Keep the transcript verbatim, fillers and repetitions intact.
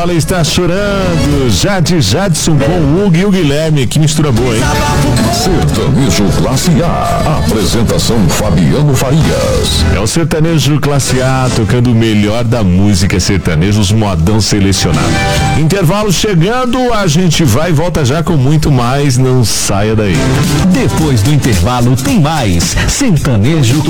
ela está chorando. Jade Jadson com o Hugo e o Guilherme. Que mistura boa, hein? Sertanejo Classe A. Apresentação Fabiano Farias. É o Sertanejo Classe A tocando o melhor da música sertaneja, os modão selecionados. Intervalo chegando, a gente vai e volta já com muito mais. Não saia daí. Depois do intervalo tem mais Sertanejo